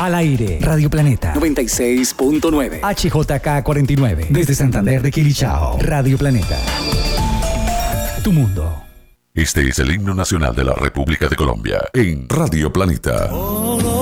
Al aire, Radio Planeta 96.9, HJK 49, desde Santander de Quilichao, Radio Planeta. Tu mundo. Este es el himno nacional de la República de Colombia en Radio Planeta.